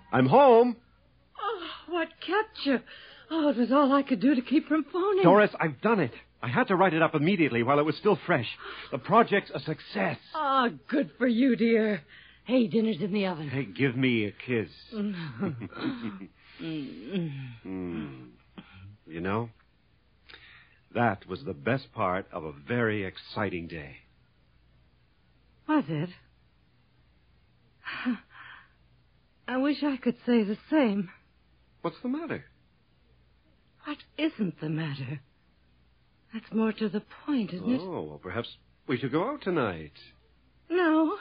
I'm home. Oh, what kept you? Oh, it was all I could do to keep from phoning. Doris, I've done it. I had to write it up immediately while it was still fresh. The project's a success. Oh, good for you, dear. Hey, dinner's in the oven. Hey, give me a kiss. You know, that was the best part of a very exciting day. Was it? I wish I could say the same. What's the matter? What isn't the matter? That's more to the point, isn't it? Oh, well, perhaps we should go out tonight. No.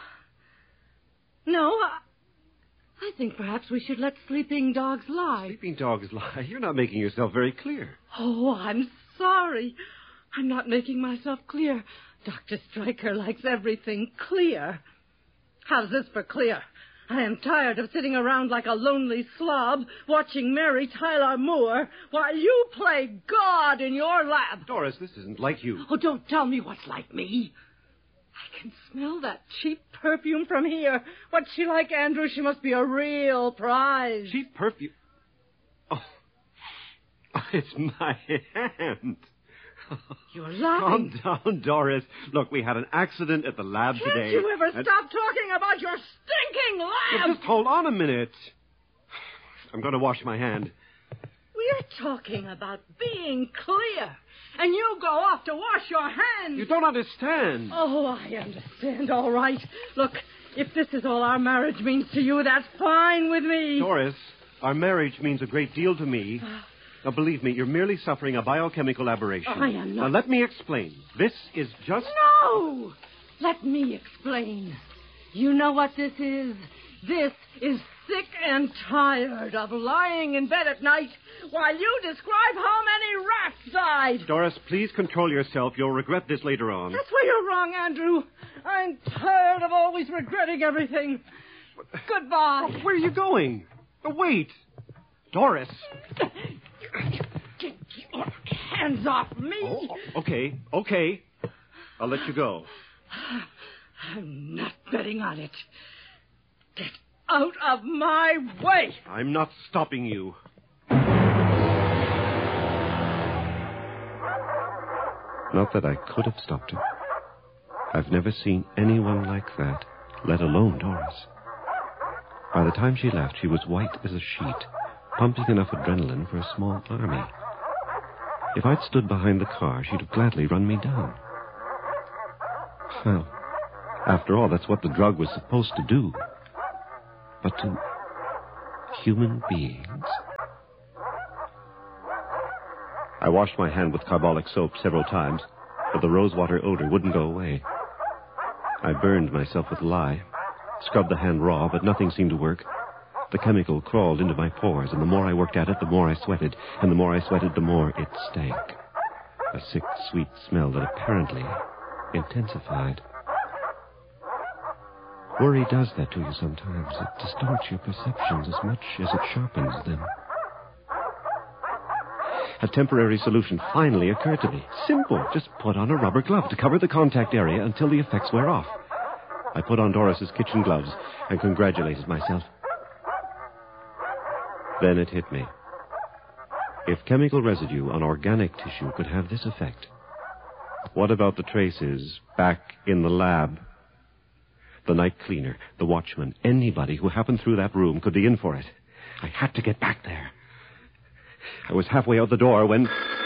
I think perhaps we should let sleeping dogs lie. Sleeping dogs lie? You're not making yourself very clear. Oh, I'm sorry. I'm not making myself clear. Dr. Stryker likes everything clear. How's this for clear? I am tired of sitting around like a lonely slob watching Mary Tyler Moore while you play God in your lab. Doris, this isn't like you. Oh, don't tell me what's like me. I can smell that cheap perfume from here. What's she like, Andrew? She must be a real prize. Cheap perfume? Oh, it's my hand. You're laughing. Calm down, Doris. Look, we had an accident at the lab today. Can't you ever stop talking about your stinking lab? Well, just hold on a minute. I'm going to wash my hand. We're talking about being clear, and you go off to wash your hands. You don't understand. Oh, I understand, all right. Look, if this is all our marriage means to you, that's fine with me. Doris, our marriage means a great deal to me. Now, believe me, you're merely suffering a biochemical aberration. I am not. Now, let me explain. This is just... No! Let me explain. You know what this is? This is sick and tired of lying in bed at night while you describe how many rats died. Doris, please control yourself. You'll regret this later on. That's where you're wrong, Andrew. I'm tired of always regretting everything. Goodbye. Where are you going? Oh, wait. Doris. Get your hands off me. Oh, okay. I'll let you go. I'm not betting on it. Get out of my way! I'm not stopping you. Not that I could have stopped her. I've never seen anyone like that, let alone Doris. By the time she left, she was white as a sheet, pumping enough adrenaline for a small army. If I'd stood behind the car, she'd have gladly run me down. Well, after all, that's what the drug was supposed to do. But to human beings? I washed my hand with carbolic soap several times, but the rosewater odor wouldn't go away. I burned myself with lye, scrubbed the hand raw, but nothing seemed to work. The chemical crawled into my pores, and the more I worked at it, the more I sweated, and the more I sweated, the more it stank. A sick, sweet smell that apparently intensified. Worry does that to you sometimes. It distorts your perceptions as much as it sharpens them. A temporary solution finally occurred to me. Simple. Just put on a rubber glove to cover the contact area until the effects wear off. I put on Doris's kitchen gloves and congratulated myself. Then it hit me. If chemical residue on organic tissue could have this effect, what about the traces back in the lab? The night cleaner, the watchman, anybody who happened through that room could be in for it. I had to get back there. I was halfway out the door when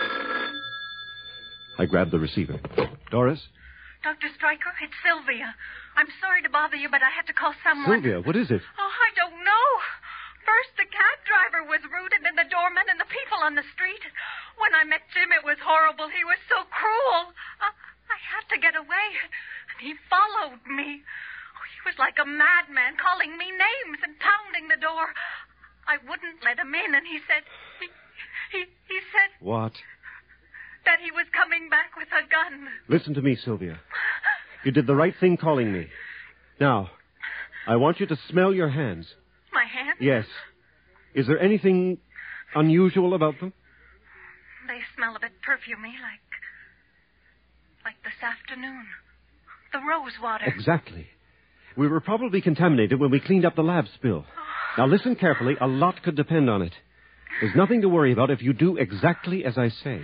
I grabbed the receiver. Doris? Dr. Stryker, it's Sylvia. I'm sorry to bother you, but I had to call someone. Sylvia, what is it? Oh, I don't know. First, the cab driver was rude, and then the doorman and the people on the street. When I met Jim, it was horrible. He was so cruel. I had to get away, and he followed me. Oh, he was like a madman, calling me names and pounding the door. I wouldn't let him in, and he said... He said... What? That he was coming back with a gun. Listen to me, Sylvia. You did the right thing calling me. Now, I want you to smell your hands. My hands? Yes. Is there anything unusual about them? They smell a bit perfumey, like this afternoon. The rose water. Exactly. We were probably contaminated when we cleaned up the lab spill. Now, listen carefully. A lot could depend on it. There's nothing to worry about if you do exactly as I say.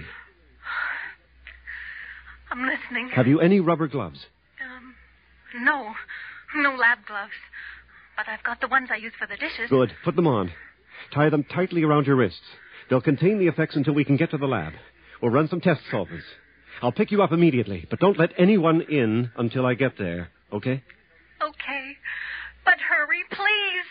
I'm listening. Have you any rubber gloves? No. No lab gloves. But I've got the ones I use for the dishes. Good. Put them on. Tie them tightly around your wrists. They'll contain the effects until we can get to the lab. We'll run some test solvents. I'll pick you up immediately, but don't let anyone in until I get there, okay? Okay. But hurry, please.